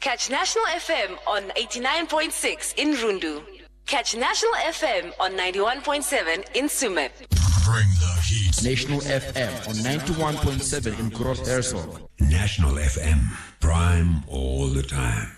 Catch National FM on 89.6 in Rundu. Catch National FM on 91.7 in Sumet. Bring the heat. National FM on 91.7 in Groot Hersel. National FM. Prime all the time.